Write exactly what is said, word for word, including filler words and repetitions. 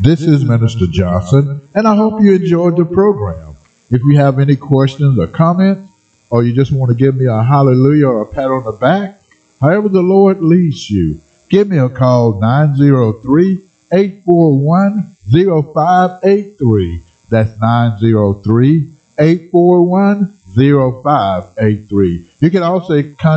This is Minister Johnson, and I hope you enjoyed the program. If you have any questions or comments, or you just want to give me a hallelujah or a pat on the back, however the Lord leads you, give me a call nine zero three, eight four one, zero five eight three. That's nine zero three, eight four one, zero five eight three. You can also contact